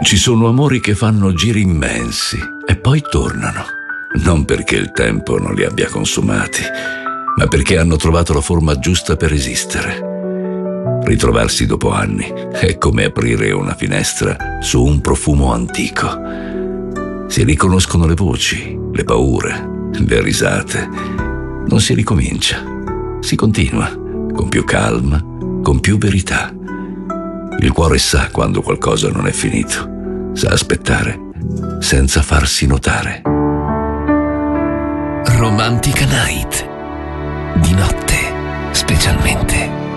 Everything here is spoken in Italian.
Ci sono amori che fanno giri immensi e poi tornano, non perché il tempo non li abbia consumati, ma perché hanno trovato la forma giusta per esistere. Ritrovarsi dopo anni è come aprire una finestra su un profumo antico. Si riconoscono le voci, le paure, le risate. Non si ricomincia, si continua, con più calma, con più verità. Il cuore sa quando qualcosa non è finito, sa aspettare senza farsi notare. Romantica Night, di notte specialmente.